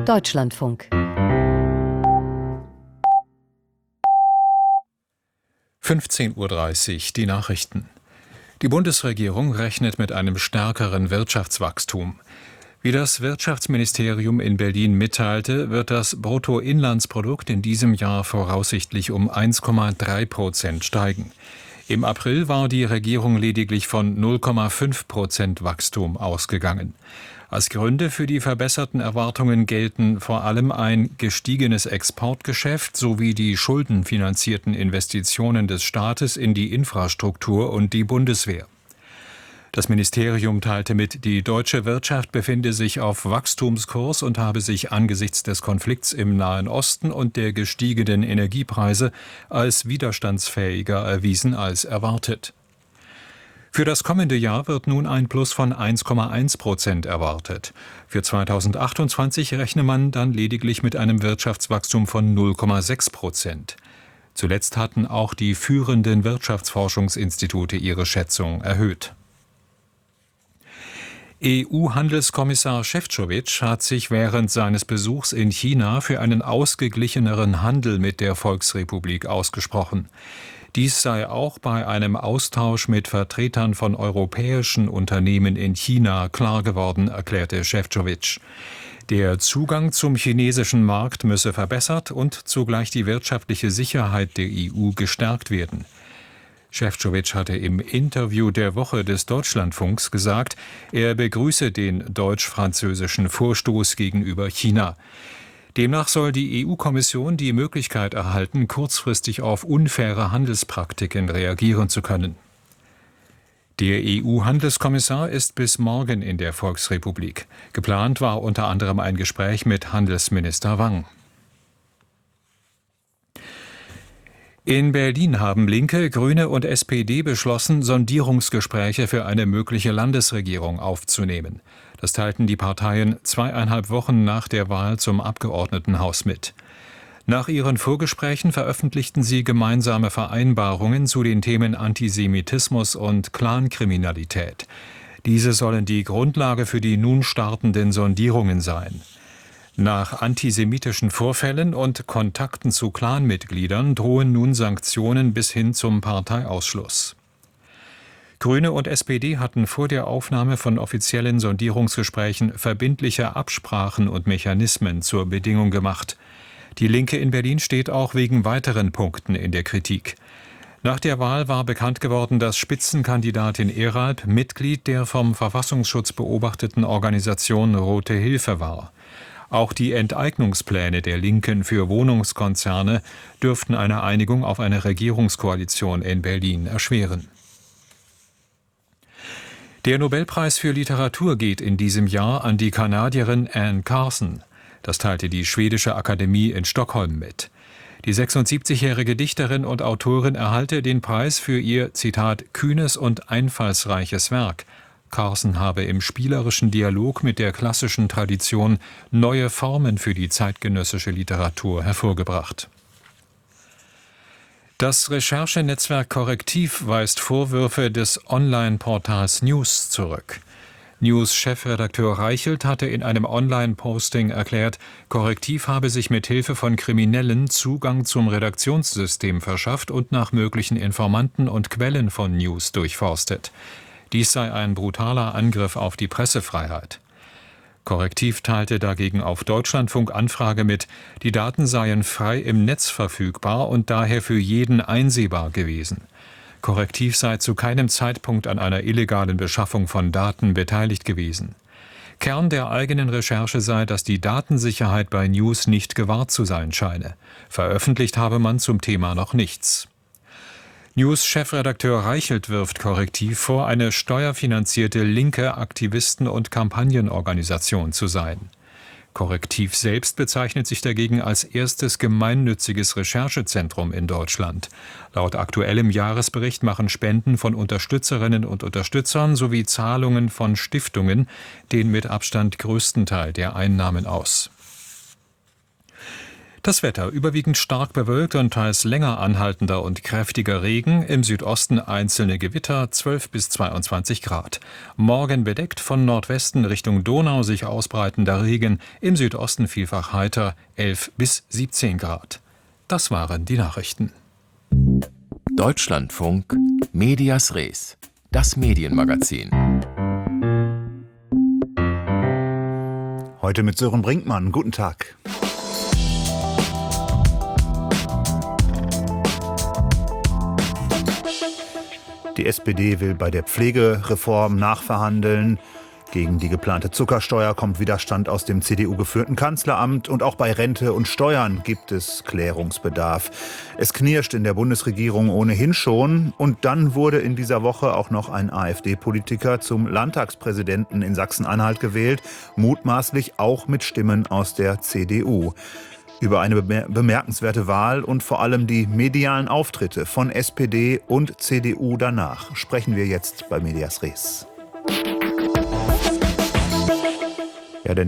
Deutschlandfunk. 15:30 Uhr, die Nachrichten. Die Bundesregierung rechnet mit einem stärkeren Wirtschaftswachstum. Wie das Wirtschaftsministerium in Berlin mitteilte, wird das Bruttoinlandsprodukt in diesem Jahr voraussichtlich um 1,3% steigen. Im April war die Regierung lediglich von 0,5% Wachstum ausgegangen. Als Gründe für die verbesserten Erwartungen gelten vor allem ein gestiegenes Exportgeschäft sowie die schuldenfinanzierten Investitionen des Staates in die Infrastruktur und die Bundeswehr. Das Ministerium teilte mit, die deutsche Wirtschaft befinde sich auf Wachstumskurs und habe sich angesichts des Konflikts im Nahen Osten und der gestiegenen Energiepreise als widerstandsfähiger erwiesen als erwartet. Für das kommende Jahr wird nun ein Plus von 1,1% erwartet. Für 2028 rechne man dann lediglich mit einem Wirtschaftswachstum von 0,6%. Zuletzt hatten auch die führenden Wirtschaftsforschungsinstitute ihre Schätzung erhöht. EU-Handelskommissar Šefčovič hat sich während seines Besuchs in China für einen ausgeglicheneren Handel mit der Volksrepublik ausgesprochen. Dies sei auch bei einem Austausch mit Vertretern von europäischen Unternehmen in China klar geworden, erklärte Šefčovič. Der Zugang zum chinesischen Markt müsse verbessert und zugleich die wirtschaftliche Sicherheit der EU gestärkt werden. Šefčovič hatte im Interview der Woche des Deutschlandfunks gesagt, er begrüße den deutsch-französischen Vorstoß gegenüber China. Demnach soll die EU-Kommission die Möglichkeit erhalten, kurzfristig auf unfaire Handelspraktiken reagieren zu können. Der EU-Handelskommissar ist bis morgen in der Volksrepublik. Geplant war unter anderem ein Gespräch mit Handelsminister Wang. In Berlin haben Linke, Grüne und SPD beschlossen, Sondierungsgespräche für eine mögliche Landesregierung aufzunehmen. Das teilten die Parteien 2,5 Wochen nach der Wahl zum Abgeordnetenhaus mit. Nach ihren Vorgesprächen veröffentlichten sie gemeinsame Vereinbarungen zu den Themen Antisemitismus und Clankriminalität. Diese sollen die Grundlage für die nun startenden Sondierungen sein. Nach antisemitischen Vorfällen und Kontakten zu Clanmitgliedern drohen nun Sanktionen bis hin zum Parteiausschluss. Grüne und SPD hatten vor der Aufnahme von offiziellen Sondierungsgesprächen verbindliche Absprachen und Mechanismen zur Bedingung gemacht. Die Linke in Berlin steht auch wegen weiteren Punkten in der Kritik. Nach der Wahl war bekannt geworden, dass Spitzenkandidatin Eralp Mitglied der vom Verfassungsschutz beobachteten Organisation Rote Hilfe war. Auch die Enteignungspläne der Linken für Wohnungskonzerne dürften eine Einigung auf eine Regierungskoalition in Berlin erschweren. Der Nobelpreis für Literatur geht in diesem Jahr an die Kanadierin Anne Carson. Das teilte die Schwedische Akademie in Stockholm mit. Die 76-jährige Dichterin und Autorin erhalte den Preis für ihr, Zitat, kühnes und einfallsreiches Werk. Carson habe im spielerischen Dialog mit der klassischen Tradition neue Formen für die zeitgenössische Literatur hervorgebracht. Das Recherchenetzwerk Correctiv weist Vorwürfe des Online-Portals News zurück. News-Chefredakteur Reichelt hatte in einem Online-Posting erklärt, Correctiv habe sich mit Hilfe von Kriminellen Zugang zum Redaktionssystem verschafft und nach möglichen Informanten und Quellen von News durchforstet. Dies sei ein brutaler Angriff auf die Pressefreiheit. Correctiv teilte dagegen auf Deutschlandfunk Anfrage mit, die Daten seien frei im Netz verfügbar und daher für jeden einsehbar gewesen. Correctiv sei zu keinem Zeitpunkt an einer illegalen Beschaffung von Daten beteiligt gewesen. Kern der eigenen Recherche sei, dass die Datensicherheit bei News nicht gewahrt zu sein scheine. Veröffentlicht habe man zum Thema noch nichts. News-Chefredakteur Reichelt wirft Correctiv vor, eine steuerfinanzierte linke Aktivisten- und Kampagnenorganisation zu sein. Correctiv selbst bezeichnet sich dagegen als erstes gemeinnütziges Recherchezentrum in Deutschland. Laut aktuellem Jahresbericht machen Spenden von Unterstützerinnen und Unterstützern sowie Zahlungen von Stiftungen den mit Abstand größten Teil der Einnahmen aus. Das Wetter überwiegend stark bewölkt und teils länger anhaltender und kräftiger Regen, im Südosten einzelne Gewitter, 12 bis 22 Grad. Morgen bedeckt, von Nordwesten Richtung Donau sich ausbreitender Regen, im Südosten vielfach heiter, 11 bis 17 Grad. Das waren die Nachrichten. Deutschlandfunk Medias Res, das Medienmagazin. Heute mit Sören Brinkmann. Guten Tag. Die SPD will bei der Pflegereform nachverhandeln. Gegen die geplante Zuckersteuer kommt Widerstand aus dem CDU-geführten Kanzleramt. Und auch bei Rente und Steuern gibt es Klärungsbedarf. Es knirscht in der Bundesregierung ohnehin schon. Und dann wurde in dieser Woche auch noch ein AfD-Politiker zum Landtagspräsidenten in Sachsen-Anhalt gewählt. Mutmaßlich auch mit Stimmen aus der CDU. Über eine bemerkenswerte Wahl und vor allem die medialen Auftritte von SPD und CDU danach sprechen wir jetzt bei Medias Res. Ja, denn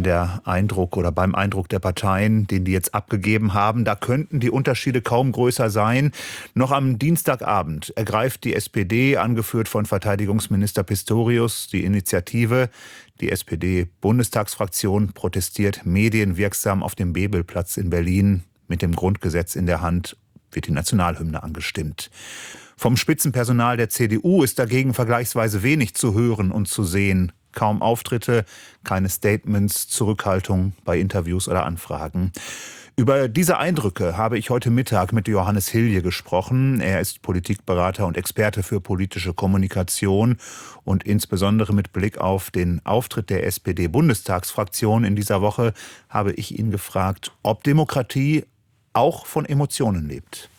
beim Eindruck der Parteien, den die jetzt abgegeben haben, da könnten die Unterschiede kaum größer sein. Noch am Dienstagabend ergreift die SPD, angeführt von Verteidigungsminister Pistorius, die Initiative. Die SPD-Bundestagsfraktion protestiert medienwirksam auf dem Bebelplatz in Berlin. Mit dem Grundgesetz in der Hand wird die Nationalhymne angestimmt. Vom Spitzenpersonal der CDU ist dagegen vergleichsweise wenig zu hören und zu sehen. Kaum Auftritte, keine Statements, Zurückhaltung bei Interviews oder Anfragen. Über diese Eindrücke habe ich heute Mittag mit Johannes Hilje gesprochen. Er ist Politikberater und Experte für politische Kommunikation und insbesondere mit Blick auf den Auftritt der SPD-Bundestagsfraktion in dieser Woche habe ich ihn gefragt, ob Demokratie auch von Emotionen lebt.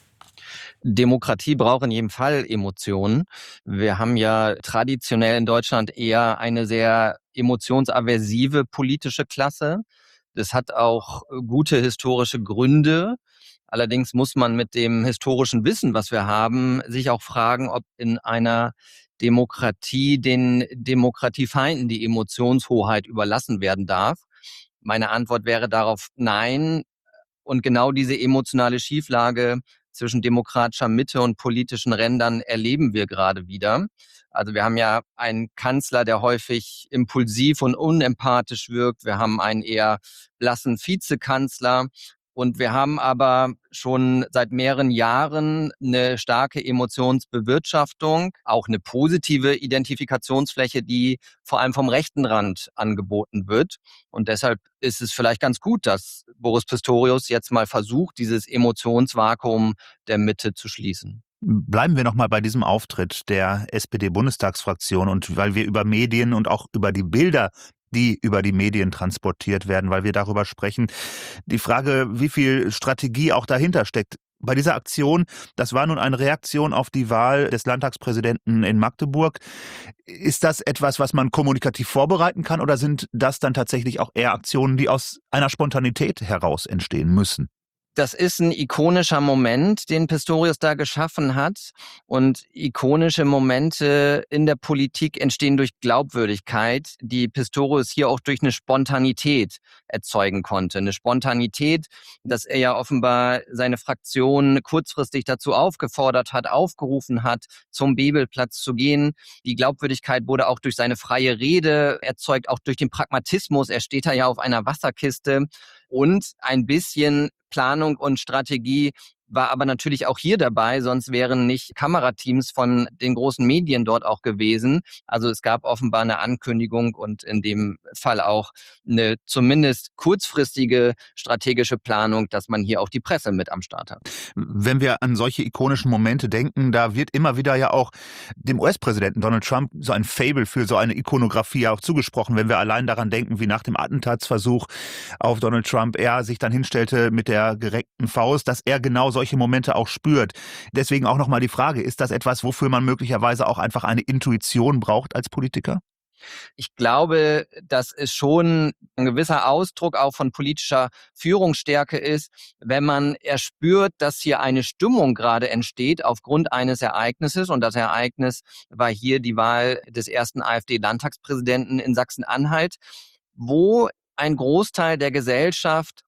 Demokratie braucht in jedem Fall Emotionen. Wir haben ja traditionell in Deutschland eher eine sehr emotionsaversive politische Klasse. Das hat auch gute historische Gründe. Allerdings muss man mit dem historischen Wissen, was wir haben, sich auch fragen, ob in einer Demokratie den Demokratiefeinden die Emotionshoheit überlassen werden darf. Meine Antwort wäre darauf nein. Und genau diese emotionale Schieflage zwischen demokratischer Mitte und politischen Rändern erleben wir gerade wieder. Also wir haben ja einen Kanzler, der häufig impulsiv und unempathisch wirkt. Wir haben einen eher blassen Vizekanzler. Und wir haben aber schon seit mehreren Jahren eine starke Emotionsbewirtschaftung, auch eine positive Identifikationsfläche, die vor allem vom rechten Rand angeboten wird. Und deshalb ist es vielleicht ganz gut, dass Boris Pistorius jetzt mal versucht, dieses Emotionsvakuum der Mitte zu schließen. Bleiben wir noch mal bei diesem Auftritt der SPD-Bundestagsfraktion und weil wir über Medien und auch über die Bilder, die über die Medien transportiert werden, weil wir darüber sprechen. Die Frage, wie viel Strategie auch dahinter steckt. Bei dieser Aktion, das war nun eine Reaktion auf die Wahl des Landtagspräsidenten in Magdeburg. Ist das etwas, was man kommunikativ vorbereiten kann oder sind das dann tatsächlich auch eher Aktionen, die aus einer Spontanität heraus entstehen müssen? Das ist ein ikonischer Moment, den Pistorius da geschaffen hat. Und ikonische Momente in der Politik entstehen durch Glaubwürdigkeit, die Pistorius hier auch durch eine Spontanität erzeugen konnte. Eine Spontanität, dass er ja offenbar seine Fraktion kurzfristig dazu aufgefordert hat, aufgerufen hat, zum Bebelplatz zu gehen. Die Glaubwürdigkeit wurde auch durch seine freie Rede erzeugt, auch durch den Pragmatismus. Er steht da ja auf einer Wasserkiste. Und ein bisschen Planung und Strategie war aber natürlich auch hier dabei, sonst wären nicht Kamerateams von den großen Medien dort auch gewesen. Also es gab offenbar eine Ankündigung und in dem Fall auch eine zumindest kurzfristige strategische Planung, dass man hier auch die Presse mit am Start hat. Wenn wir an solche ikonischen Momente denken, da wird immer wieder ja auch dem US-Präsidenten Donald Trump so ein Faible für so eine Ikonografie auch zugesprochen. Wenn wir allein daran denken, wie nach dem Attentatsversuch auf Donald Trump er sich dann hinstellte mit der gereckten Faust, dass er genau solche Momente auch spürt. Deswegen auch nochmal die Frage, ist das etwas, wofür man möglicherweise auch einfach eine Intuition braucht als Politiker? Ich glaube, dass es schon ein gewisser Ausdruck auch von politischer Führungsstärke ist, wenn man erspürt, dass hier eine Stimmung gerade entsteht aufgrund eines Ereignisses. Und das Ereignis war hier die Wahl des ersten AfD-Landtagspräsidenten in Sachsen-Anhalt, wo ein Großteil der Gesellschaft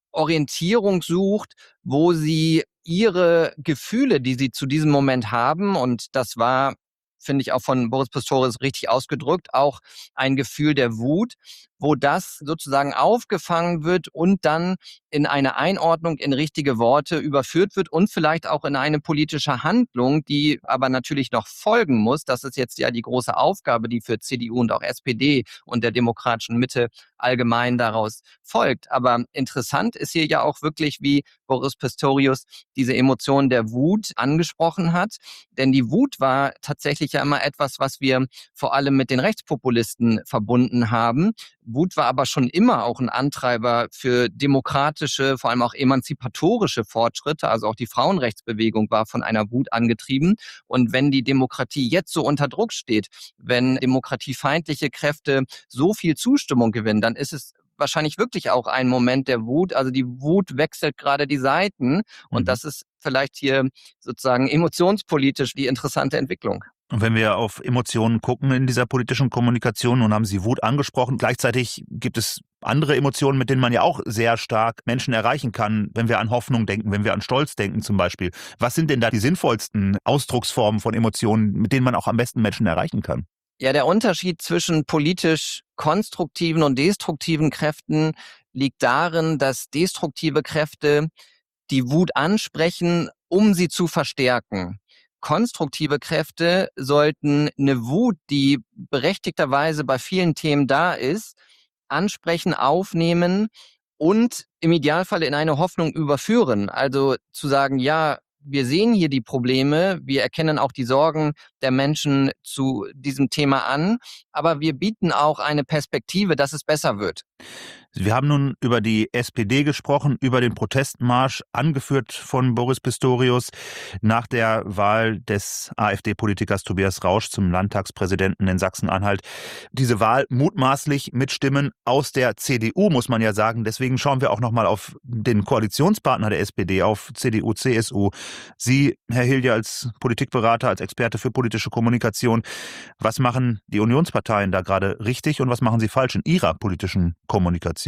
Orientierung sucht, wo sie ihre Gefühle, die sie zu diesem Moment haben, und das war, finde ich, auch von Boris Pistorius richtig ausgedrückt, auch ein Gefühl der Wut, wo das sozusagen aufgefangen wird und dann in eine Einordnung in richtige Worte überführt wird und vielleicht auch in eine politische Handlung, die aber natürlich noch folgen muss. Das ist jetzt ja die große Aufgabe, die für CDU und auch SPD und der demokratischen Mitte allgemein daraus folgt. Aber interessant ist hier ja auch wirklich, wie Boris Pistorius diese Emotion der Wut angesprochen hat. Denn die Wut war tatsächlich ja immer etwas, was wir vor allem mit den Rechtspopulisten verbunden haben. Wut war aber schon immer auch ein Antreiber für demokratische, vor allem auch emanzipatorische Fortschritte. Also auch die Frauenrechtsbewegung war von einer Wut angetrieben. Und wenn die Demokratie jetzt so unter Druck steht, wenn demokratiefeindliche Kräfte so viel Zustimmung gewinnen, dann ist es wahrscheinlich wirklich auch ein Moment der Wut. Also die Wut wechselt gerade die Seiten. Und das ist vielleicht hier sozusagen emotionspolitisch die interessante Entwicklung. Und wenn wir auf Emotionen gucken in dieser politischen Kommunikation, nun haben Sie Wut angesprochen, gleichzeitig gibt es andere Emotionen, mit denen man ja auch sehr stark Menschen erreichen kann, wenn wir an Hoffnung denken, wenn wir an Stolz denken zum Beispiel. Was sind denn da die sinnvollsten Ausdrucksformen von Emotionen, mit denen man auch am besten Menschen erreichen kann? Ja, der Unterschied zwischen politisch konstruktiven und destruktiven Kräften liegt darin, dass destruktive Kräfte die Wut ansprechen, um sie zu verstärken. Konstruktive Kräfte sollten eine Wut, die berechtigterweise bei vielen Themen da ist, ansprechen, aufnehmen und im Idealfall in eine Hoffnung überführen. Also zu sagen, ja, wir sehen hier die Probleme, wir erkennen auch die Sorgen der Menschen zu diesem Thema an, aber wir bieten auch eine Perspektive, dass es besser wird. Wir haben nun über die SPD gesprochen, über den Protestmarsch, angeführt von Boris Pistorius nach der Wahl des AfD-Politikers Tobias Rausch zum Landtagspräsidenten in Sachsen-Anhalt. Diese Wahl mutmaßlich mit Stimmen aus der CDU, muss man ja sagen. Deswegen schauen wir auch nochmal auf den Koalitionspartner der SPD, auf CDU, CSU. Sie, Herr Hilje, als Politikberater, als Experte für politische Kommunikation, was machen die Unionsparteien da gerade richtig und was machen sie falsch in ihrer politischen Kommunikation?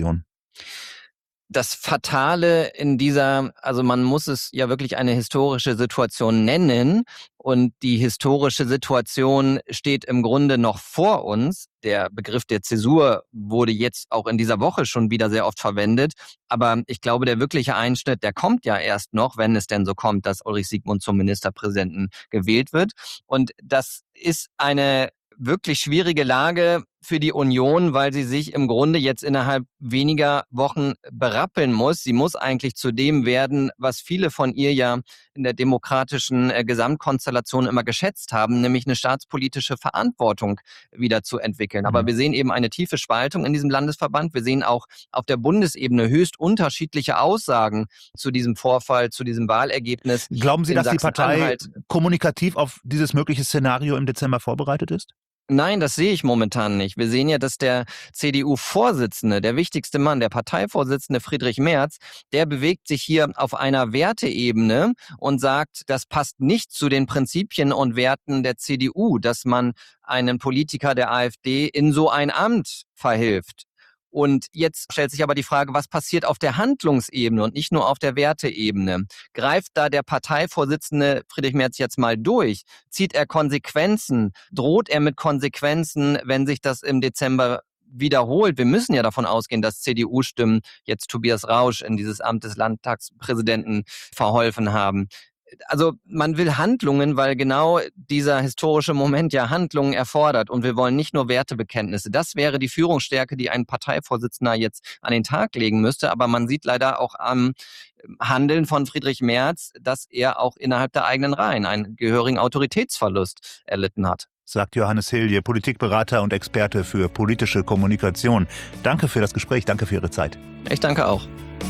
Das Fatale in dieser, also man muss es ja wirklich eine historische Situation nennen, und die historische Situation steht im Grunde noch vor uns. Der Begriff der Zäsur wurde jetzt auch in dieser Woche schon wieder sehr oft verwendet, aber ich glaube, der wirkliche Einschnitt, der kommt ja erst noch, wenn es denn so kommt, dass Ulrich Siegmund zum Ministerpräsidenten gewählt wird. Und das ist eine wirklich schwierige Lage für die Union, weil sie sich im Grunde jetzt innerhalb weniger Wochen berappeln muss. Sie muss eigentlich zu dem werden, was viele von ihr ja in der demokratischen Gesamtkonstellation immer geschätzt haben, nämlich eine staatspolitische Verantwortung wieder zu entwickeln. Aber wir sehen eben eine tiefe Spaltung in diesem Landesverband. Wir sehen auch auf der Bundesebene höchst unterschiedliche Aussagen zu diesem Vorfall, zu diesem Wahlergebnis. Glauben Sie, dass die Partei kommunikativ auf dieses mögliche Szenario im Dezember vorbereitet ist? Nein, das sehe ich momentan nicht. Wir sehen ja, dass der CDU-Vorsitzende, der wichtigste Mann, der Parteivorsitzende Friedrich Merz, der bewegt sich hier auf einer Werteebene und sagt, das passt nicht zu den Prinzipien und Werten der CDU, dass man einen Politiker der AfD in so ein Amt verhilft. Und jetzt stellt sich aber die Frage, was passiert auf der Handlungsebene und nicht nur auf der Werteebene? Greift da der Parteivorsitzende Friedrich Merz jetzt mal durch? Zieht er Konsequenzen? Droht er mit Konsequenzen, wenn sich das im Dezember wiederholt? Wir müssen ja davon ausgehen, dass CDU-Stimmen jetzt Tobias Rausch in dieses Amt des Landtagspräsidenten verholfen haben. Also man will Handlungen, weil genau dieser historische Moment ja Handlungen erfordert. Und wir wollen nicht nur Wertebekenntnisse. Das wäre die Führungsstärke, die ein Parteivorsitzender jetzt an den Tag legen müsste. Aber man sieht leider auch am Handeln von Friedrich Merz, dass er auch innerhalb der eigenen Reihen einen gehörigen Autoritätsverlust erlitten hat. Sagt Johannes Hilje, Politikberater und Experte für politische Kommunikation. Danke für das Gespräch, danke für Ihre Zeit. Ich danke auch.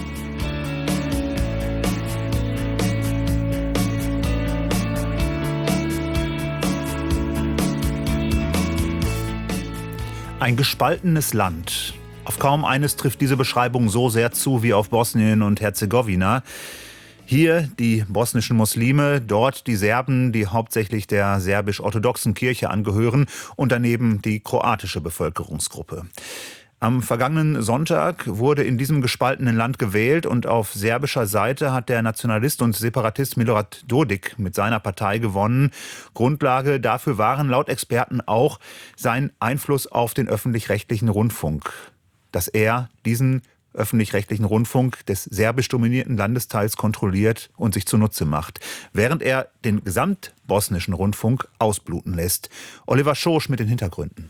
Ein gespaltenes Land. Auf kaum eines trifft diese Beschreibung so sehr zu wie auf Bosnien und Herzegowina. Hier die bosnischen Muslime, dort die Serben, die hauptsächlich der serbisch-orthodoxen Kirche angehören, und daneben die kroatische Bevölkerungsgruppe. Am vergangenen Sonntag wurde in diesem gespaltenen Land gewählt und auf serbischer Seite hat der Nationalist und Separatist Milorad Dodik mit seiner Partei gewonnen. Grundlage dafür waren laut Experten auch sein Einfluss auf den öffentlich-rechtlichen Rundfunk. Dass er diesen öffentlich-rechtlichen Rundfunk des serbisch dominierten Landesteils kontrolliert und sich zunutze macht, während er den gesamtbosnischen Rundfunk ausbluten lässt. Oliver Schosch mit den Hintergründen.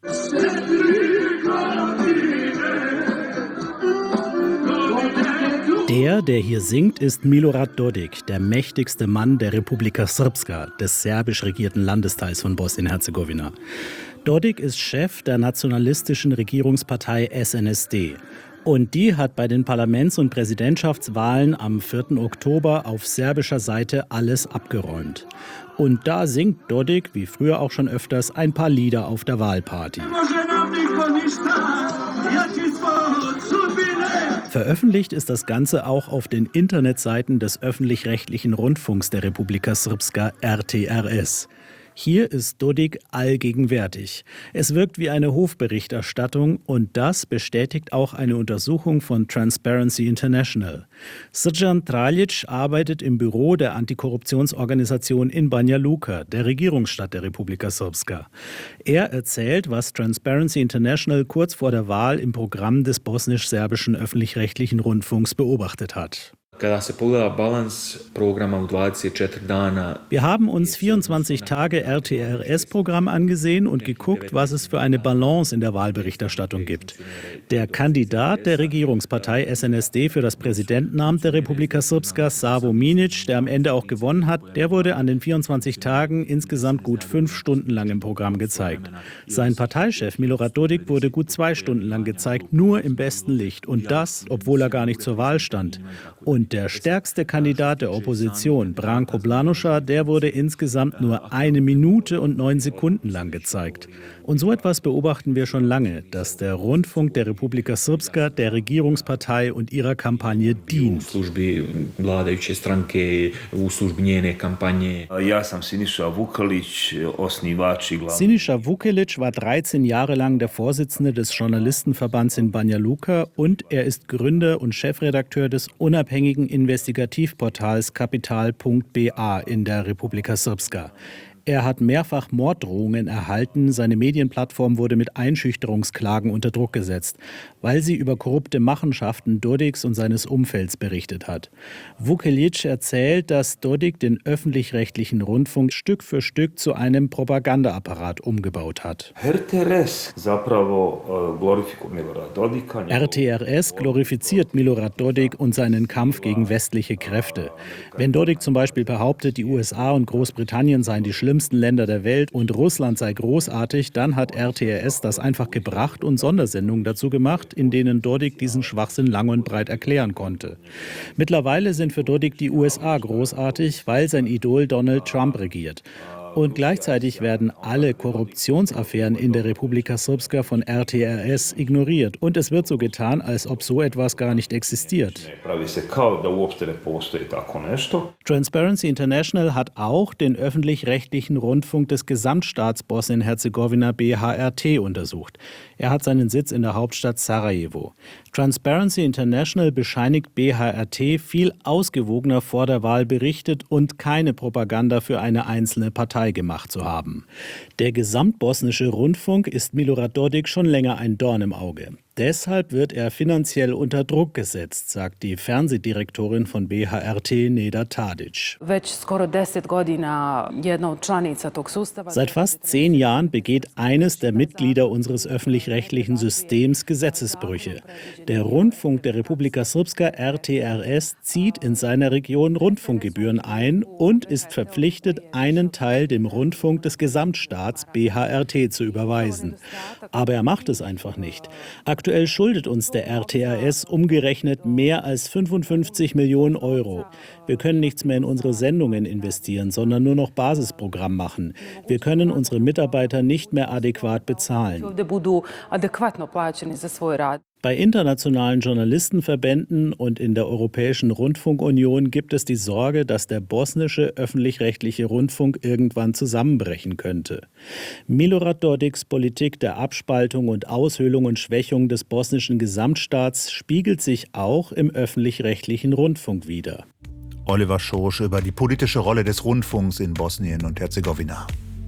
Der hier singt, ist Milorad Dodik, der mächtigste Mann der Republika Srpska, des serbisch regierten Landesteils von Bosnien-Herzegowina. Dodik ist Chef der nationalistischen Regierungspartei SNSD. Und die hat bei den Parlaments- und Präsidentschaftswahlen am 4. Oktober auf serbischer Seite alles abgeräumt. Und da singt Dodik, wie früher auch schon öfters, ein paar Lieder auf der Wahlparty. Veröffentlicht ist das Ganze auch auf den Internetseiten des öffentlich-rechtlichen Rundfunks der Republika Srpska RTRS. Hier ist Dodik allgegenwärtig. Es wirkt wie eine Hofberichterstattung und das bestätigt auch eine Untersuchung von Transparency International. Srđan Traljić arbeitet im Büro der Antikorruptionsorganisation in Banja Luka, der Regierungsstadt der Republika Srpska. Er erzählt, was Transparency International kurz vor der Wahl im Programm des bosnisch-serbischen öffentlich-rechtlichen Rundfunks beobachtet hat. Wir haben uns 24 Tage RTRS-Programm angesehen und geguckt, was es für eine Balance in der Wahlberichterstattung gibt. Der Kandidat der Regierungspartei SNSD für das Präsidentenamt der Republika Srpska, Savo Minić, der am Ende auch gewonnen hat, der wurde an den 24 Tagen insgesamt gut 5 Stunden lang im Programm gezeigt. Sein Parteichef Milorad Dodik wurde gut 2 Stunden lang gezeigt, nur im besten Licht. Und das, obwohl er gar nicht zur Wahl stand. Und der stärkste Kandidat der Opposition, Branko Blanuša, der wurde insgesamt nur 1 Minute und 9 Sekunden lang gezeigt. Und so etwas beobachten wir schon lange, dass der Rundfunk der Republika Srpska der Regierungspartei und ihrer Kampagne dient. Siniša Vukelić war 13 Jahre lang der Vorsitzende des Journalistenverbands in Banja Luka und er ist Gründer und Chefredakteur des unabhängigen Investigativportals Kapital.ba in der Republika Srpska. Er hat mehrfach Morddrohungen erhalten. Seine Medienplattform wurde mit Einschüchterungsklagen unter Druck gesetzt, weil sie über korrupte Machenschaften Dodiks und seines Umfelds berichtet hat. Vukelić erzählt, dass Dodik den öffentlich-rechtlichen Rundfunk Stück für Stück zu einem Propagandaapparat umgebaut hat. RTRS glorifiziert Milorad Dodik und seinen Kampf gegen westliche Kräfte. Wenn Dodik zum Beispiel behauptet, die USA und Großbritannien seien die schlimmsten Länder der Welt und Russland sei großartig, dann hat RTRS das einfach gebracht und Sondersendungen dazu gemacht, in denen Dodik diesen Schwachsinn lang und breit erklären konnte. Mittlerweile sind für Dodik die USA großartig, weil sein Idol Donald Trump regiert. Und gleichzeitig werden alle Korruptionsaffären in der Republika Srpska von RTRS ignoriert. Und es wird so getan, als ob so etwas gar nicht existiert. Transparency International hat auch den öffentlich-rechtlichen Rundfunk des Gesamtstaats Bosnien-Herzegowina BHRT untersucht. Er hat seinen Sitz in der Hauptstadt Sarajevo. Transparency International bescheinigt BHRT, viel ausgewogener vor der Wahl berichtet und keine Propaganda für eine einzelne Partei gemacht zu haben. Der gesamtbosnische Rundfunk ist Milorad Dodik schon länger ein Dorn im Auge. Deshalb wird er finanziell unter Druck gesetzt, sagt die Fernsehdirektorin von BHRT, Neda Tadić. Seit fast 10 Jahren begeht eines der Mitglieder unseres öffentlich-rechtlichen Systems Gesetzesbrüche. Der Rundfunk der Republika Srpska, RTRS, zieht in seiner Region Rundfunkgebühren ein und ist verpflichtet, einen Teil dem Rundfunk des Gesamtstaats BHRT zu überweisen. Aber er macht es einfach nicht. Aktuell schuldet uns der RTRS umgerechnet mehr als 55 Millionen Euro. Wir können nichts mehr in unsere Sendungen investieren, sondern nur noch Basisprogramm machen. Wir können unsere Mitarbeiter nicht mehr adäquat bezahlen. Bei internationalen Journalistenverbänden und in der Europäischen Rundfunkunion gibt es die Sorge, dass der bosnische öffentlich-rechtliche Rundfunk irgendwann zusammenbrechen könnte. Milorad Dodiks Politik der Abspaltung und Aushöhlung und Schwächung des bosnischen Gesamtstaats spiegelt sich auch im öffentlich-rechtlichen Rundfunk wider. Oliver Schorsch über die politische Rolle des Rundfunks in Bosnien und Herzegowina.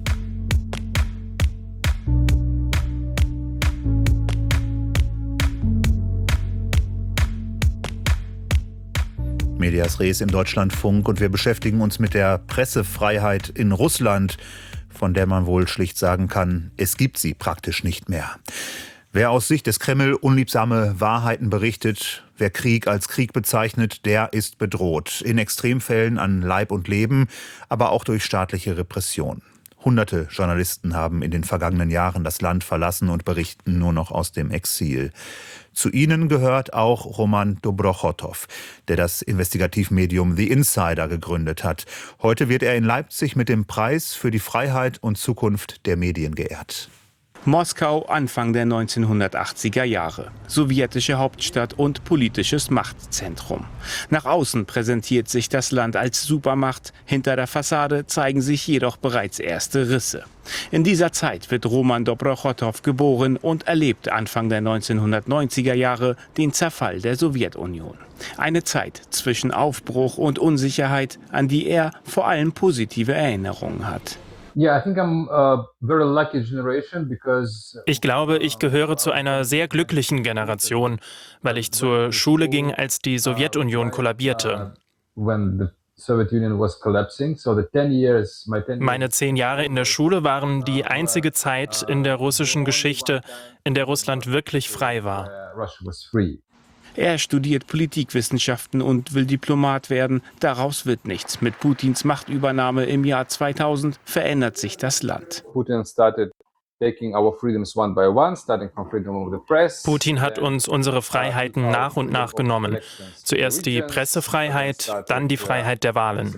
Medias Res im Deutschlandfunk und wir beschäftigen uns mit der Pressefreiheit in Russland, von der man wohl schlicht sagen kann, es gibt sie praktisch nicht mehr. Wer aus Sicht des Kreml unliebsame Wahrheiten berichtet, wer Krieg als Krieg bezeichnet, der ist bedroht. In Extremfällen an Leib und Leben, aber auch durch staatliche Repression. Hunderte Journalisten haben in den vergangenen Jahren das Land verlassen und berichten nur noch aus dem Exil. Zu ihnen gehört auch Roman Dobrochotow, der das Investigativmedium The Insider gegründet hat. Heute wird er in Leipzig mit dem Preis für die Freiheit und Zukunft der Medien geehrt. Moskau Anfang der 1980er Jahre. Sowjetische Hauptstadt und politisches Machtzentrum. Nach außen präsentiert sich das Land als Supermacht. Hinter der Fassade zeigen sich jedoch bereits erste Risse. In dieser Zeit wird Roman Dobrochotow geboren und erlebt Anfang der 1990er Jahre den Zerfall der Sowjetunion. Eine Zeit zwischen Aufbruch und Unsicherheit, an die er vor allem positive Erinnerungen hat. Ich glaube, ich gehöre zu einer sehr glücklichen Generation, weil ich zur Schule ging, als die Sowjetunion kollabierte. Meine 10 Jahre in der Schule waren die einzige Zeit in der russischen Geschichte, in der Russland wirklich frei war. Er studiert Politikwissenschaften und will Diplomat werden. Daraus wird nichts. Mit Putins Machtübernahme im Jahr 2000 verändert sich das Land. Putin hat uns unsere Freiheiten nach und nach genommen. Zuerst die Pressefreiheit, dann die Freiheit der Wahlen.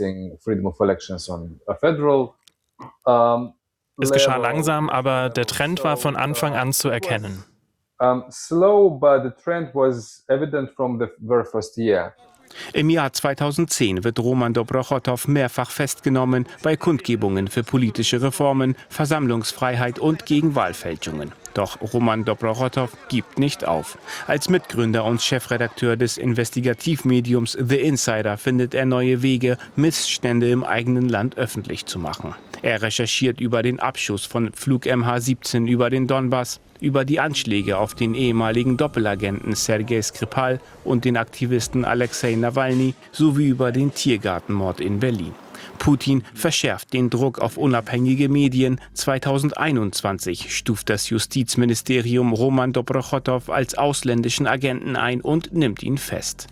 Es geschah langsam, aber der Trend war von Anfang an zu erkennen. Slow, but the trend was evident from the very first year. Im Jahr 2010 wird Roman Dobrochotow mehrfach festgenommen bei Kundgebungen für politische Reformen, Versammlungsfreiheit und gegen Wahlfälschungen. Doch Roman Dobrochotow gibt nicht auf. Als Mitgründer und Chefredakteur des Investigativmediums The Insider findet er neue Wege, Missstände im eigenen Land öffentlich zu machen. Er recherchiert über den Abschuss von Flug MH17 über den Donbass, über die Anschläge auf den ehemaligen Doppelagenten Sergei Skripal und den Aktivisten Alexei Nawalny sowie über den Tiergartenmord in Berlin. Putin verschärft den Druck auf unabhängige Medien. 2021 stuft das Justizministerium Roman Dobrochotow als ausländischen Agenten ein und nimmt ihn fest.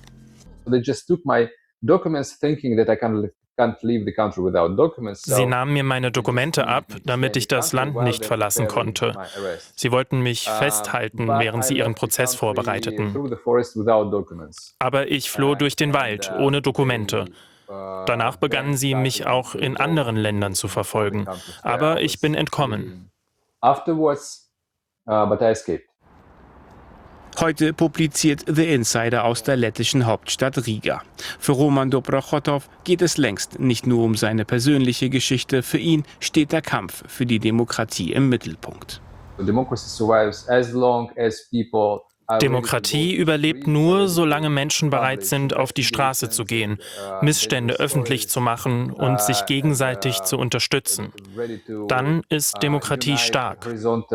Sie nahmen mir meine Dokumente ab, damit ich das Land nicht verlassen konnte. Sie wollten mich festhalten, während sie ihren Prozess vorbereiteten. Aber ich floh durch den Wald, ohne Dokumente. Danach begannen sie, mich auch in anderen Ländern zu verfolgen. Aber ich bin entkommen. Heute publiziert The Insider aus der lettischen Hauptstadt Riga. Für Roman Dobrochotow geht es längst nicht nur um seine persönliche Geschichte. Für ihn steht der Kampf für die Demokratie im Mittelpunkt. Demokratie überlebt nur, solange Menschen bereit sind, auf die Straße zu gehen, Missstände öffentlich zu machen und sich gegenseitig zu unterstützen. Dann ist Demokratie stark.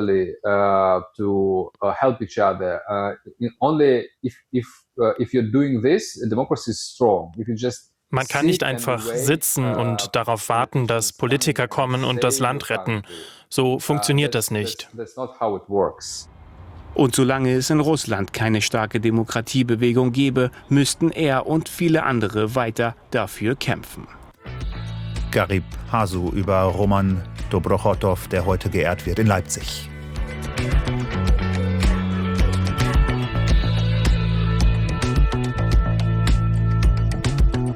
Man kann nicht einfach sitzen und darauf warten, dass Politiker kommen und das Land retten. So funktioniert das nicht. Und solange es in Russland keine starke Demokratiebewegung gäbe, müssten er und viele andere weiter dafür kämpfen. Garib Hasu über Roman Dobrochotow, der heute geehrt wird in Leipzig.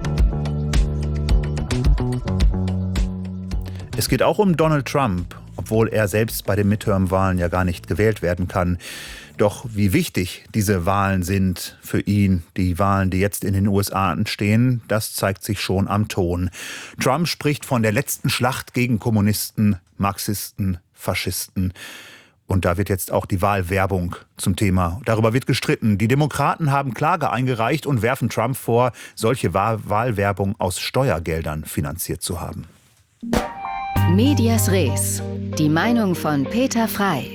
Es geht auch um Donald Trump. obwohl er selbst bei den Midterm-Wahlen ja gar nicht gewählt werden kann. Doch wie wichtig diese Wahlen sind für ihn, die Wahlen, die jetzt in den USA anstehen, das zeigt sich schon am Ton. Trump spricht von der letzten Schlacht gegen Kommunisten, Marxisten, Faschisten. Und da wird jetzt auch die Wahlwerbung zum Thema. Darüber wird gestritten. Die Demokraten haben Klage eingereicht und werfen Trump vor, solche Wahlwerbung aus Steuergeldern finanziert zu haben. Medias Res. Die Meinung von Peter Frey.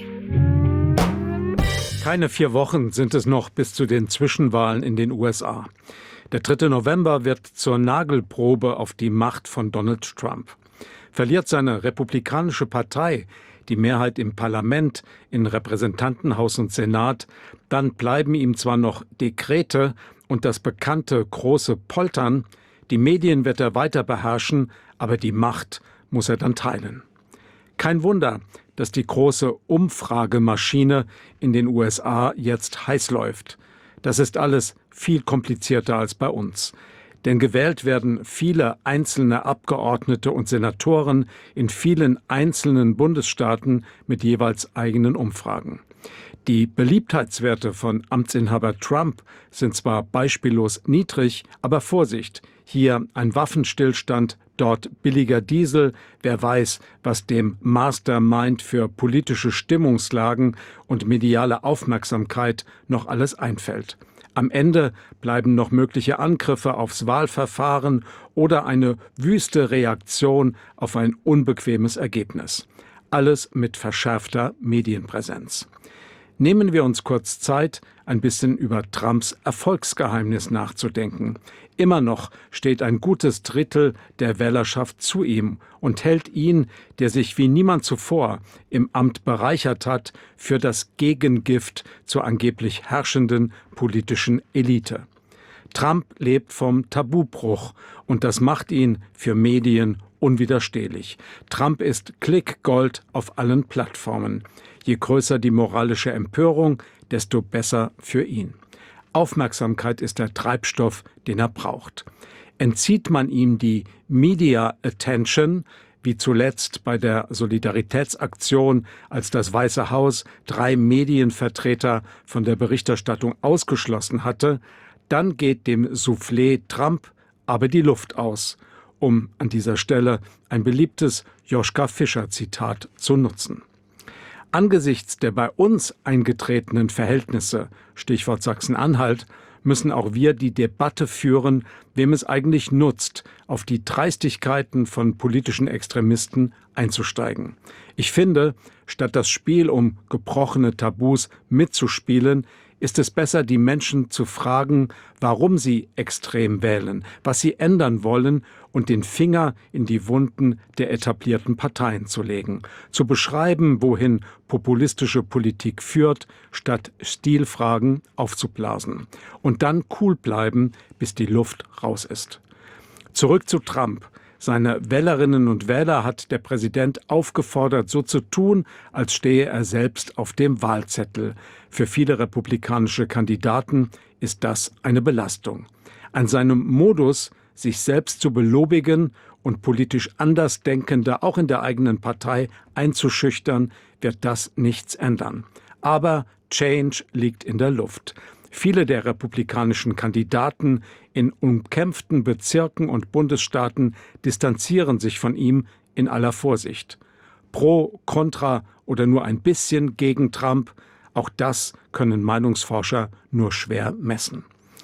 Keine 4 Wochen sind es noch bis zu den Zwischenwahlen in den USA. Der 3. November wird zur Nagelprobe auf die Macht von Donald Trump. Verliert seine republikanische Partei die Mehrheit im Parlament, in Repräsentantenhaus und Senat, dann bleiben ihm zwar noch Dekrete und das bekannte große Poltern, die Medien wird er weiter beherrschen, aber die Macht muss er dann teilen. Kein Wunder, dass die große Umfragemaschine in den USA jetzt heiß läuft. Das ist alles viel komplizierter als bei uns. Denn gewählt werden viele einzelne Abgeordnete und Senatoren in vielen einzelnen Bundesstaaten mit jeweils eigenen Umfragen. Die Beliebtheitswerte von Amtsinhaber Trump sind zwar beispiellos niedrig, aber Vorsicht, hier ein Waffenstillstand, dort billiger Diesel, wer weiß, was dem Mastermind für politische Stimmungslagen und mediale Aufmerksamkeit noch alles einfällt. Am Ende bleiben noch mögliche Angriffe aufs Wahlverfahren oder eine wüste Reaktion auf ein unbequemes Ergebnis. Alles mit verschärfter Medienpräsenz. Nehmen wir uns kurz Zeit, ein bisschen über Trumps Erfolgsgeheimnis nachzudenken. Immer noch steht ein gutes Drittel der Wählerschaft zu ihm und hält ihn, der sich wie niemand zuvor im Amt bereichert hat, für das Gegengift zur angeblich herrschenden politischen Elite. Trump lebt vom Tabubruch und das macht ihn für Medien unwiderstehlich. Trump ist Klickgold auf allen Plattformen. Je größer die moralische Empörung, desto besser für ihn. Aufmerksamkeit ist der Treibstoff, den er braucht. Entzieht man ihm die Media Attention, wie zuletzt bei der Solidaritätsaktion, als das Weiße Haus 3 Medienvertreter von der Berichterstattung ausgeschlossen hatte, dann geht dem Soufflé Trump aber die Luft aus, um an dieser Stelle ein beliebtes Joschka Fischer-Zitat zu nutzen. Angesichts der bei uns eingetretenen Verhältnisse, Stichwort Sachsen-Anhalt, müssen auch wir die Debatte führen, wem es eigentlich nutzt, auf die Dreistigkeiten von politischen Extremisten einzusteigen. Ich finde, statt das Spiel um gebrochene Tabus mitzuspielen, ist es besser, die Menschen zu fragen, warum sie extrem wählen, was sie ändern wollen und den Finger in die Wunden der etablierten Parteien zu legen, zu beschreiben, wohin populistische Politik führt, statt Stilfragen aufzublasen und dann cool bleiben, bis die Luft raus ist. Zurück zu Trump. Seine Wählerinnen und Wähler hat der Präsident aufgefordert, so zu tun, als stehe er selbst auf dem Wahlzettel. Für viele republikanische Kandidaten ist das eine Belastung. An seinem Modus, sich selbst zu belobigen und politisch Andersdenkende auch in der eigenen Partei einzuschüchtern, wird das nichts ändern. Aber Change liegt in der Luft. Viele der republikanischen Kandidaten in umkämpften Bezirken und Bundesstaaten distanzieren sich von ihm in aller Vorsicht. Pro, kontra oder nur ein bisschen gegen Trump, auch das können Meinungsforscher nur schwer messen.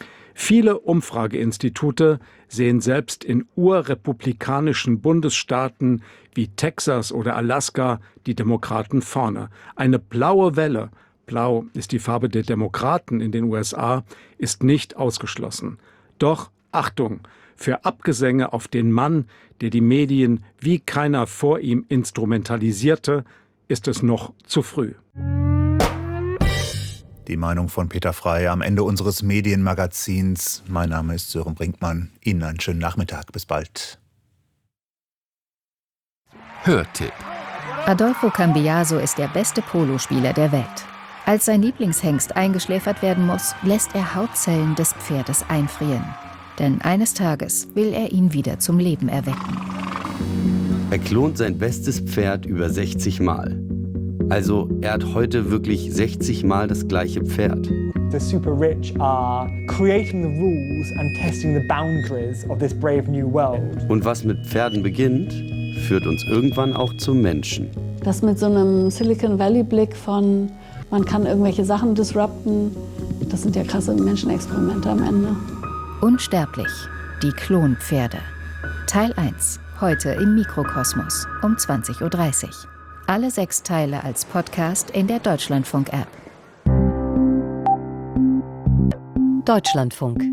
Viele Umfrageinstitute sehen selbst in urrepublikanischen Bundesstaaten wie Texas oder Alaska die Demokraten vorne. Eine blaue Welle, blau ist die Farbe der Demokraten in den USA, ist nicht ausgeschlossen. Doch Achtung, für Abgesänge auf den Mann, der die Medien wie keiner vor ihm instrumentalisierte, ist es noch zu früh. Die Meinung von Peter Frey am Ende unseres Medienmagazins. Mein Name ist Sören Brinkmann. Ihnen einen schönen Nachmittag. Bis bald. Hörtipp. Adolfo Cambiaso ist der beste Polospieler der Welt. Als sein Lieblingshengst eingeschläfert werden muss, lässt er Hautzellen des Pferdes einfrieren. Denn eines Tages will er ihn wieder zum Leben erwecken. Er klont sein bestes Pferd über 60 Mal. Also er hat heute wirklich 60 Mal das gleiche Pferd. The super rich are creating the rules and testing the boundaries of this brave new world. Und was mit Pferden beginnt, führt uns irgendwann auch zum Menschen. Das mit so einem Silicon Valley-Blick von, man kann irgendwelche Sachen disrupten, das sind ja krasse Menschenexperimente am Ende. Unsterblich, die Klonpferde. Teil 1, heute im Mikrokosmos um 20:30 Uhr. Alle 6 Teile als Podcast in der Deutschlandfunk-App. Deutschlandfunk.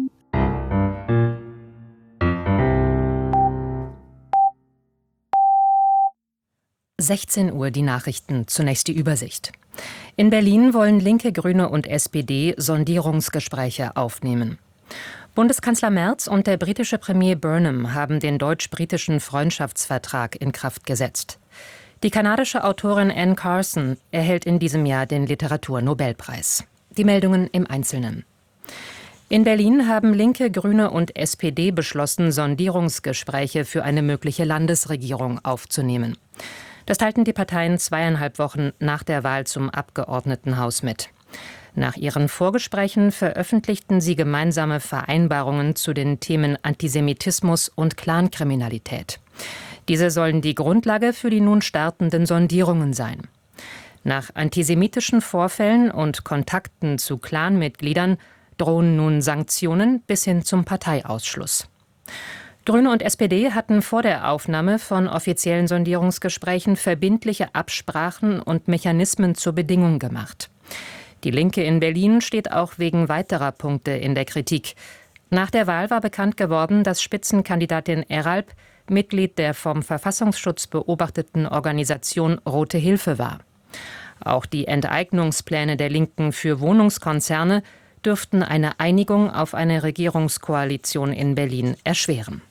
Uhr die Nachrichten, zunächst die Übersicht. In Berlin wollen Linke, Grüne und SPD Sondierungsgespräche aufnehmen. Bundeskanzler Merz und der britische Premier Burnham haben den deutsch-britischen Freundschaftsvertrag in Kraft gesetzt. Die kanadische Autorin Anne Carson erhält in diesem Jahr den Literaturnobelpreis. Die Meldungen im Einzelnen. In Berlin haben Linke, Grüne und SPD beschlossen, Sondierungsgespräche für eine mögliche Landesregierung aufzunehmen. Das teilten die Parteien 2,5 Wochen nach der Wahl zum Abgeordnetenhaus mit. Nach ihren Vorgesprächen veröffentlichten sie gemeinsame Vereinbarungen zu den Themen Antisemitismus und Clankriminalität. Diese sollen die Grundlage für die nun startenden Sondierungen sein. Nach antisemitischen Vorfällen und Kontakten zu Clanmitgliedern drohen nun Sanktionen bis hin zum Parteiausschluss. Grüne und SPD hatten vor der Aufnahme von offiziellen Sondierungsgesprächen verbindliche Absprachen und Mechanismen zur Bedingung gemacht. Die Linke in Berlin steht auch wegen weiterer Punkte in der Kritik. Nach der Wahl war bekannt geworden, dass Spitzenkandidatin Eralp Mitglied der vom Verfassungsschutz beobachteten Organisation Rote Hilfe war. Auch die Enteignungspläne der Linken für Wohnungskonzerne dürften eine Einigung auf eine Regierungskoalition in Berlin erschweren.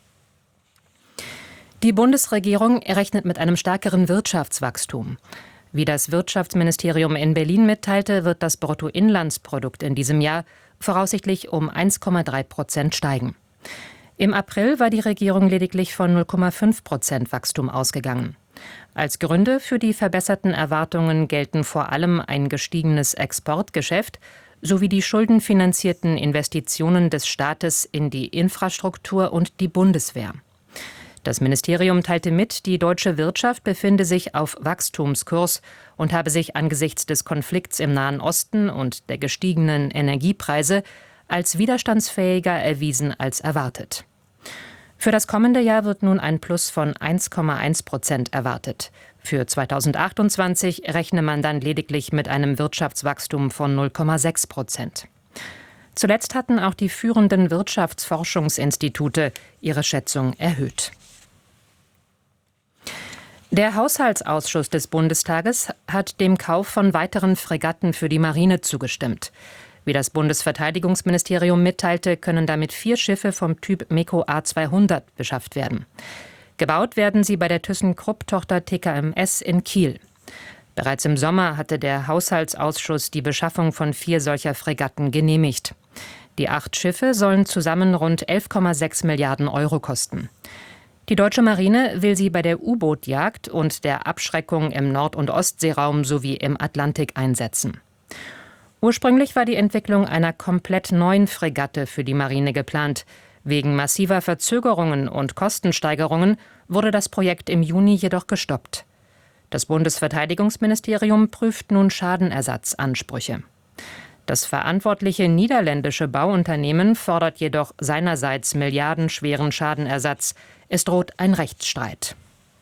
Die Bundesregierung rechnet mit einem stärkeren Wirtschaftswachstum. Wie das Wirtschaftsministerium in Berlin mitteilte, wird das Bruttoinlandsprodukt in diesem Jahr voraussichtlich um 1,3% steigen. Im April war die Regierung lediglich von 0,5% Wachstum ausgegangen. Als Gründe für die verbesserten Erwartungen gelten vor allem ein gestiegenes Exportgeschäft sowie die schuldenfinanzierten Investitionen des Staates in die Infrastruktur und die Bundeswehr. Das Ministerium teilte mit, die deutsche Wirtschaft befinde sich auf Wachstumskurs und habe sich angesichts des Konflikts im Nahen Osten und der gestiegenen Energiepreise als widerstandsfähiger erwiesen als erwartet. Für das kommende Jahr wird nun ein Plus von 1,1% erwartet. Für 2028 rechne man dann lediglich mit einem Wirtschaftswachstum von 0,6%. Zuletzt hatten auch die führenden Wirtschaftsforschungsinstitute ihre Schätzung erhöht. Der Haushaltsausschuss des Bundestages hat dem Kauf von weiteren Fregatten für die Marine zugestimmt. Wie das Bundesverteidigungsministerium mitteilte, können damit 4 Schiffe vom Typ MEKO A200 beschafft werden. Gebaut werden sie bei der ThyssenKrupp-Tochter TKMS in Kiel. Bereits im Sommer hatte der Haushaltsausschuss die Beschaffung von 4 solcher Fregatten genehmigt. Die 8 Schiffe sollen zusammen rund 11,6 Milliarden Euro kosten. Die deutsche Marine will sie bei der U-Boot-Jagd und der Abschreckung im Nord- und Ostseeraum sowie im Atlantik einsetzen. Ursprünglich war die Entwicklung einer komplett neuen Fregatte für die Marine geplant. Wegen massiver Verzögerungen und Kostensteigerungen wurde das Projekt im Juni jedoch gestoppt. Das Bundesverteidigungsministerium prüft nun Schadenersatzansprüche. Das verantwortliche niederländische Bauunternehmen fordert jedoch seinerseits milliardenschweren Schadenersatz. Es droht ein Rechtsstreit.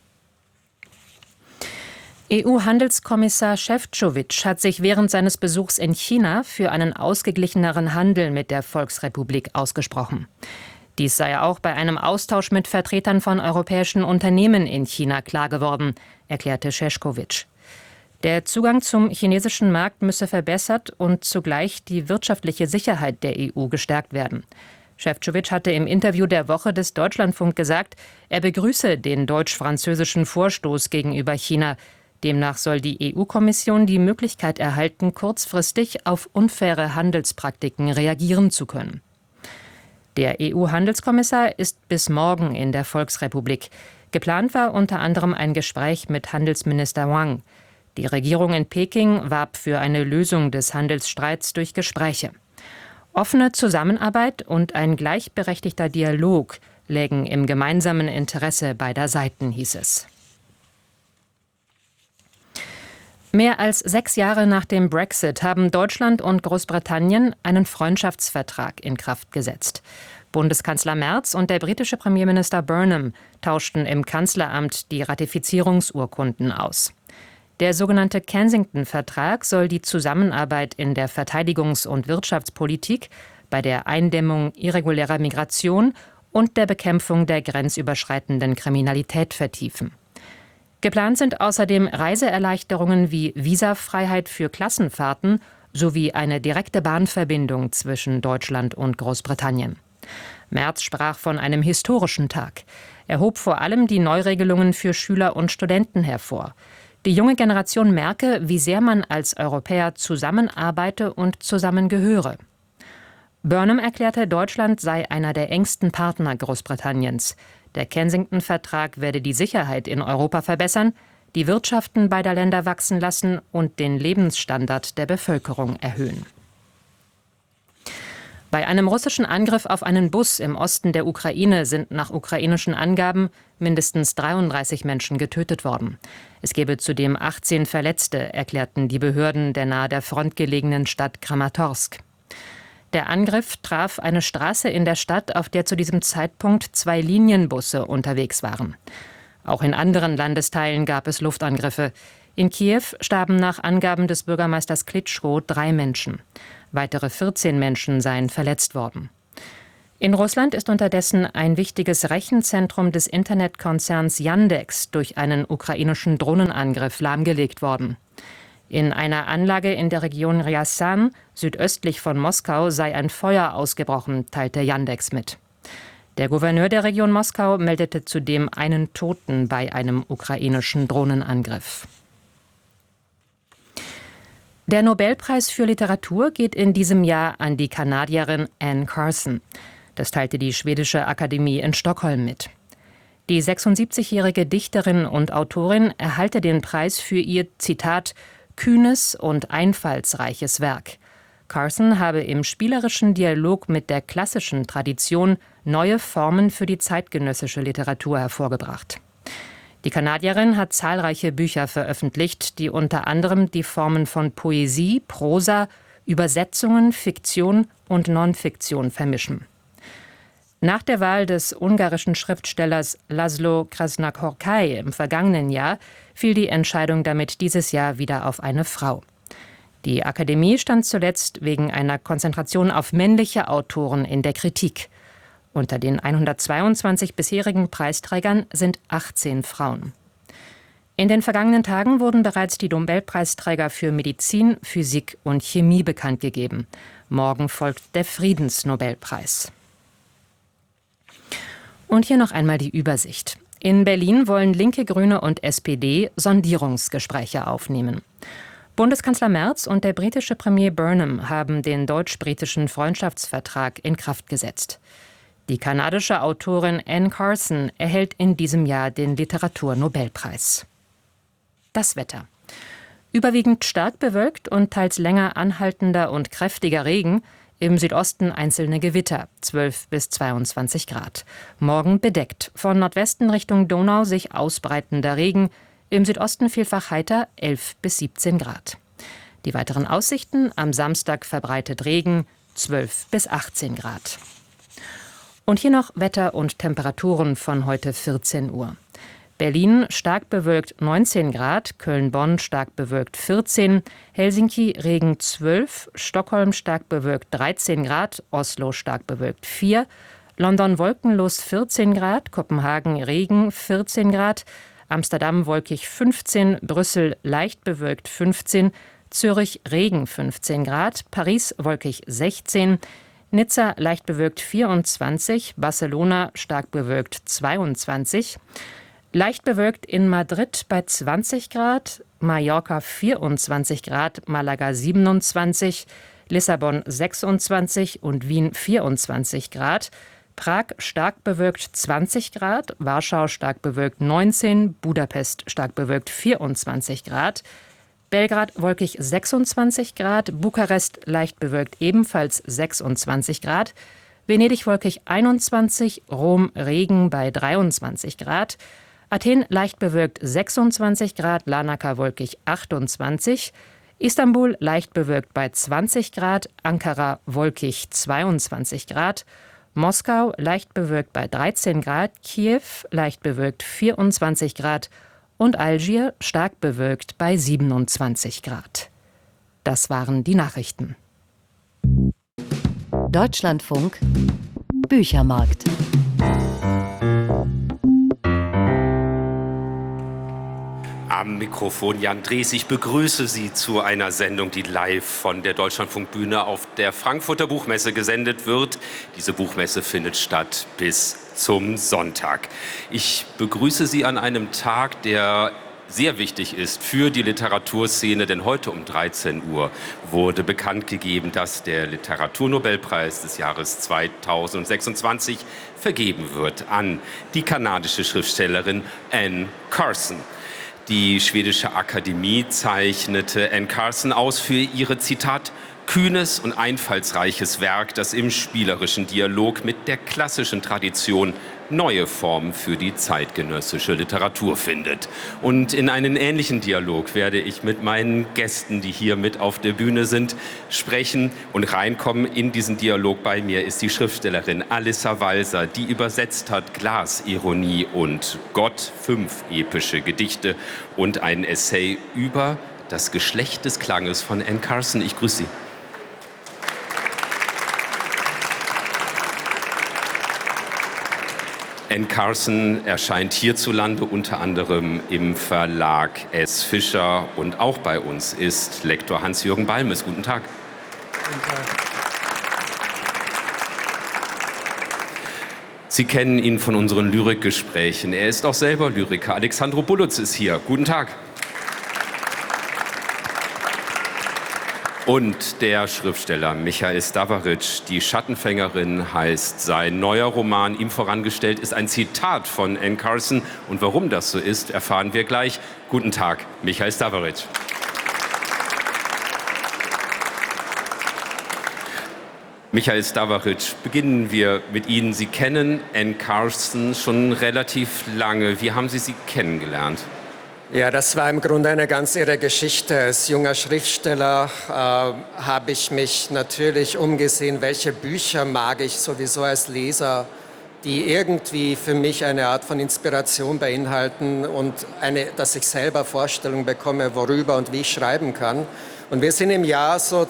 EU-Handelskommissar Šefčovič hat sich während seines Besuchs in China für einen ausgeglicheneren Handel mit der Volksrepublik ausgesprochen. Dies sei auch bei einem Austausch mit Vertretern von europäischen Unternehmen in China klar geworden, erklärte Šefčovič. Der Zugang zum chinesischen Markt müsse verbessert und zugleich die wirtschaftliche Sicherheit der EU gestärkt werden. Šefčovič hatte im Interview der Woche des Deutschlandfunk gesagt, er begrüße den deutsch-französischen Vorstoß gegenüber China. Demnach soll die EU-Kommission die Möglichkeit erhalten, kurzfristig auf unfaire Handelspraktiken reagieren zu können. Der EU-Handelskommissar ist bis morgen in der Volksrepublik. Geplant war unter anderem ein Gespräch mit Handelsminister Wang. Die Regierung in Peking warb für eine Lösung des Handelsstreits durch Gespräche. Offene Zusammenarbeit und ein gleichberechtigter Dialog lägen im gemeinsamen Interesse beider Seiten, hieß es. Mehr als 6 Jahre nach dem Brexit haben Deutschland und Großbritannien einen Freundschaftsvertrag in Kraft gesetzt. Bundeskanzler Merz und der britische Premierminister Burnham tauschten im Kanzleramt die Ratifizierungsurkunden aus. Der sogenannte Kensington-Vertrag soll die Zusammenarbeit in der Verteidigungs- und Wirtschaftspolitik, bei der Eindämmung irregulärer Migration und der Bekämpfung der grenzüberschreitenden Kriminalität vertiefen. Geplant sind außerdem Reiseerleichterungen wie Visafreiheit für Klassenfahrten sowie eine direkte Bahnverbindung zwischen Deutschland und Großbritannien. Merz sprach von einem historischen Tag. Er hob vor allem die Neuregelungen für Schüler und Studenten hervor. Die junge Generation merke, wie sehr man als Europäer zusammenarbeite und zusammengehöre. Burnham erklärte, Deutschland sei einer der engsten Partner Großbritanniens. Der Kensington-Vertrag werde die Sicherheit in Europa verbessern, die Wirtschaften beider Länder wachsen lassen und den Lebensstandard der Bevölkerung erhöhen. Bei einem russischen Angriff auf einen Bus im Osten der Ukraine sind nach ukrainischen Angaben mindestens 33 Menschen getötet worden. Es gebe zudem 18 Verletzte, erklärten die Behörden der nahe der Front gelegenen Stadt Kramatorsk. Der Angriff traf eine Straße in der Stadt, auf der zu diesem Zeitpunkt 2 Linienbusse unterwegs waren. Auch in anderen Landesteilen gab es Luftangriffe. In Kiew starben nach Angaben des Bürgermeisters Klitschko 3 Menschen. Weitere 14 Menschen seien verletzt worden. In Russland ist unterdessen ein wichtiges Rechenzentrum des Internetkonzerns Yandex durch einen ukrainischen Drohnenangriff lahmgelegt worden. In einer Anlage in der Region Ryazan, südöstlich von Moskau, sei ein Feuer ausgebrochen, teilte Yandex mit. Der Gouverneur der Region Moskau meldete zudem einen Toten bei einem ukrainischen Drohnenangriff. Der Nobelpreis für Literatur geht in diesem Jahr an die Kanadierin Anne Carson. Das teilte die Schwedische Akademie in Stockholm mit. Die 76-jährige Dichterin und Autorin erhalte den Preis für ihr, Zitat, kühnes und einfallsreiches Werk. Carson habe im spielerischen Dialog mit der klassischen Tradition neue Formen für die zeitgenössische Literatur hervorgebracht. Die Kanadierin hat zahlreiche Bücher veröffentlicht, die unter anderem die Formen von Poesie, Prosa, Übersetzungen, Fiktion und Non-Fiktion vermischen. Nach der Wahl des ungarischen Schriftstellers Laszlo Krasznahorkai im vergangenen Jahr fiel die Entscheidung damit dieses Jahr wieder auf eine Frau. Die Akademie stand zuletzt wegen einer Konzentration auf männliche Autoren in der Kritik. Unter den 122 bisherigen Preisträgern sind 18 Frauen. In den vergangenen Tagen wurden bereits die Nobelpreisträger für Medizin, Physik und Chemie bekannt gegeben. Morgen folgt der Friedensnobelpreis. Und hier noch einmal die Übersicht. In Berlin wollen Linke, Grüne und SPD Sondierungsgespräche aufnehmen. Bundeskanzler Merz und der britische Premier Burnham haben den deutsch-britischen Freundschaftsvertrag in Kraft gesetzt. Die kanadische Autorin Anne Carson erhält in diesem Jahr den Literaturnobelpreis. Das Wetter. Überwiegend stark bewölkt und teils länger anhaltender und kräftiger Regen. Im Südosten einzelne Gewitter, 12 bis 22 Grad. Morgen bedeckt. Von Nordwesten Richtung Donau sich ausbreitender Regen. Im Südosten vielfach heiter, 11 bis 17 Grad. Die weiteren Aussichten: am Samstag verbreitet Regen, 12 bis 18 Grad. Und hier noch Wetter und Temperaturen von heute 14 Uhr. Berlin stark bewölkt 19 Grad, Köln-Bonn stark bewölkt 14, Helsinki Regen 12, Stockholm stark bewölkt 13 Grad, Oslo stark bewölkt 4, London wolkenlos 14 Grad, Kopenhagen Regen 14 Grad, Amsterdam wolkig 15, Brüssel leicht bewölkt 15, Zürich Regen 15 Grad, Paris wolkig 16, Nizza leicht bewölkt 24, Barcelona stark bewölkt 22, leicht bewölkt in Madrid bei 20 Grad, Mallorca 24 Grad, Malaga 27, Lissabon 26 und Wien 24 Grad, Prag stark bewölkt 20 Grad, Warschau stark bewölkt 19, Budapest stark bewölkt 24 Grad, Belgrad wolkig 26 Grad, Bukarest leicht bewölkt ebenfalls 26 Grad, Venedig wolkig 21, Rom Regen bei 23 Grad, Athen leicht bewölkt 26 Grad, Larnaca wolkig 28, Istanbul leicht bewölkt bei 20 Grad, Ankara wolkig 22 Grad, Moskau leicht bewölkt bei 13 Grad, Kiew leicht bewölkt 24 Grad und Algier stark bewölkt bei 27 Grad. Das waren die Nachrichten. Deutschlandfunk Büchermarkt. Am Mikrofon Jan Drees. Ich begrüße Sie zu einer Sendung, die live von der Deutschlandfunkbühne auf der Frankfurter Buchmesse gesendet wird. Diese Buchmesse findet statt bis zum Sonntag. Ich begrüße Sie an einem Tag, der sehr wichtig ist für die Literaturszene, denn heute um 13 Uhr wurde bekannt gegeben, dass der Literaturnobelpreis des Jahres 2026 vergeben wird an die kanadische Schriftstellerin Anne Carson. Die schwedische Akademie zeichnete Anne Carson aus für ihre, Zitat, kühnes und einfallsreiches Werk, das im spielerischen Dialog mit der klassischen Tradition neue Formen für die zeitgenössische Literatur findet. Und in einen ähnlichen Dialog werde ich mit meinen Gästen, die hier mit auf der Bühne sind, sprechen und reinkommen. In diesen Dialog bei mir ist die Schriftstellerin Alissa Walser, die übersetzt hat Glas, Ironie und Gott, 5 epische Gedichte und ein Essay über das Geschlecht des Klanges von Anne Carson. Ich grüße Sie. Anne Carson erscheint hierzulande unter anderem im Verlag S. Fischer und auch bei uns ist Lektor Hans-Jürgen Balmes. Guten Tag. Guten Tag. Sie kennen ihn von unseren Lyrikgesprächen. Er ist auch selber Lyriker. Alexandro Bullutz ist hier. Guten Tag. Und der Schriftsteller Michael Stavaric, Die Schattenfängerin heißt sein neuer Roman. Ihm vorangestellt ist ein Zitat von Anne Carson. Und warum das so ist, erfahren wir gleich. Guten Tag, Michael Stavaric. Michael Stavaric, beginnen wir mit Ihnen. Sie kennen Anne Carson schon relativ lange. Wie haben Sie sie kennengelernt? Ja, das war im Grunde eine ganz irre Geschichte. Als junger Schriftsteller habe ich mich natürlich umgesehen, welche Bücher mag ich sowieso als Leser, die irgendwie für mich eine Art von Inspiration beinhalten und dass ich selber Vorstellung bekomme, worüber und wie ich schreiben kann. Und wir sind im Jahr so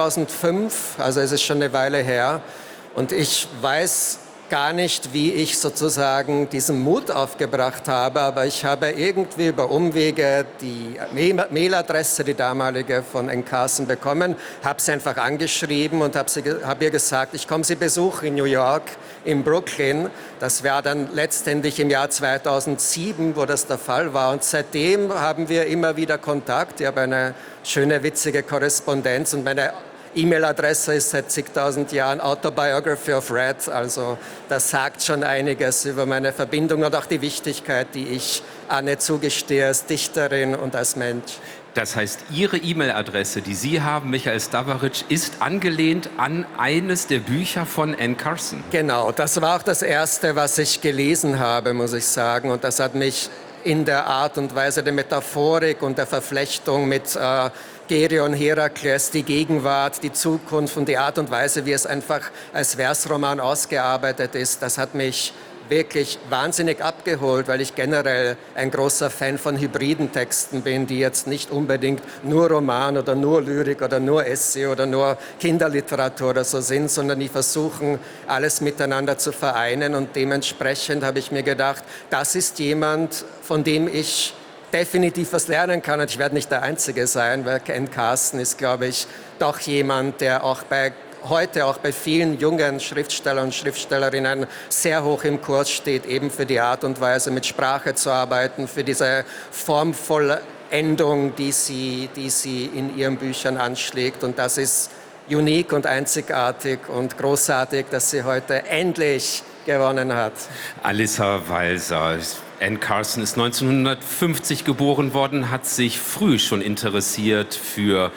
2005, also es ist schon eine Weile her, und ich weiß gar nicht, wie ich sozusagen diesen Mut aufgebracht habe, aber ich habe irgendwie über Umwege die Mailadresse, die damalige von Anne Carson, bekommen, habe sie einfach angeschrieben und habe ihr gesagt, ich komme sie besuchen in New York, in Brooklyn. Das war dann letztendlich im Jahr 2007, wo das der Fall war. Und seitdem haben wir immer wieder Kontakt. Ich habe eine schöne, witzige Korrespondenz und meine E-Mail-Adresse ist seit zigtausend Jahren Autobiography of Red, also das sagt schon einiges über meine Verbindung und auch die Wichtigkeit, die ich Anne zugestehe als Dichterin und als Mensch. Das heißt, Ihre E-Mail-Adresse, die Sie haben, Michael Stavaric, ist angelehnt an eines der Bücher von Anne Carson. Genau, das war auch das Erste, was ich gelesen habe, muss ich sagen, und das hat mich in der Art und Weise der Metaphorik und der Verflechtung mit Gerion, Herakles, die Gegenwart, die Zukunft und die Art und Weise, wie es einfach als Versroman ausgearbeitet ist, das hat mich wirklich wahnsinnig abgeholt, weil ich generell ein großer Fan von hybriden Texten bin, die jetzt nicht unbedingt nur Roman oder nur Lyrik oder nur Essay oder nur Kinderliteratur oder so sind, sondern die versuchen, alles miteinander zu vereinen. Und dementsprechend habe ich mir gedacht, das ist jemand, von dem ich definitiv was lernen kann. Und ich werde nicht der Einzige sein, weil Anne Carson ist, glaube ich, doch jemand, der auch heute auch bei vielen jungen Schriftstellern und Schriftstellerinnen sehr hoch im Kurs steht, eben für die Art und Weise, mit Sprache zu arbeiten, für diese formvolle Endung, die sie in ihren Büchern anschlägt. Und das ist unique und einzigartig und großartig, dass sie heute endlich gewonnen hat. Alissa Walser. Anne Carson ist 1950 geboren worden, hat sich früh schon interessiert für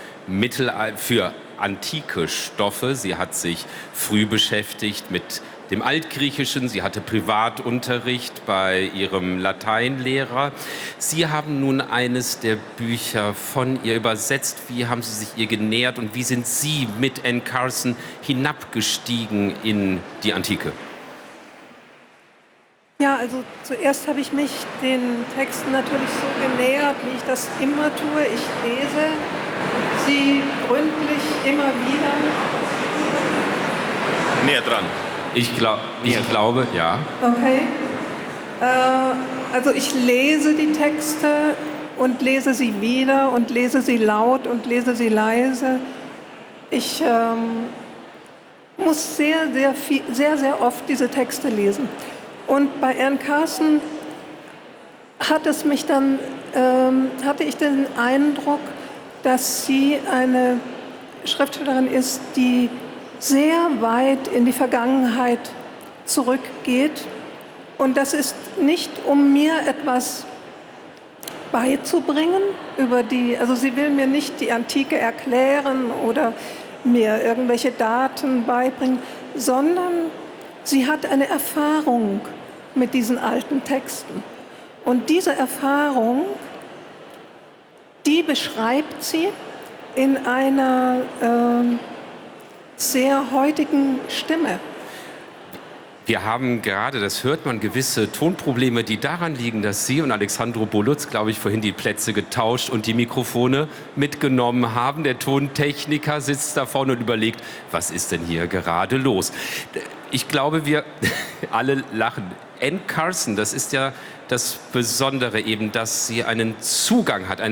antike Stoffe. Sie hat sich früh beschäftigt mit dem Altgriechischen. Sie hatte Privatunterricht bei ihrem Lateinlehrer. Sie haben nun eines der Bücher von ihr übersetzt. Wie haben Sie sich ihr genähert und wie sind Sie mit Anne Carson hinabgestiegen in die Antike? Ja, also zuerst habe ich mich den Texten natürlich so genähert, wie ich das immer tue. Ich lese sie gründlich immer wieder. Näher dran. Ich glaube, ja. Okay. Also ich lese die Texte und lese sie wieder und lese sie laut und lese sie leise. Ich muss sehr oft diese Texte lesen. Und bei Anne Carson hatte ich den Eindruck, dass sie eine Schriftstellerin ist, die sehr weit in die Vergangenheit zurückgeht. Und das ist nicht, um mir etwas beizubringen also sie will mir nicht die Antike erklären oder mir irgendwelche Daten beibringen, sondern sie hat eine Erfahrung mit diesen alten Texten. Und diese Erfahrung, die beschreibt sie in einer sehr heutigen Stimme. Wir haben gerade, das hört man, gewisse Tonprobleme, die daran liegen, dass Sie und Alexandro Bolutz, glaube ich, vorhin die Plätze getauscht und die Mikrofone mitgenommen haben. Der Tontechniker sitzt da vorne und überlegt, was ist denn hier gerade los? Ich glaube, wir alle lachen. Anne Carson, das ist ja das Besondere eben, dass sie einen Zugang hat,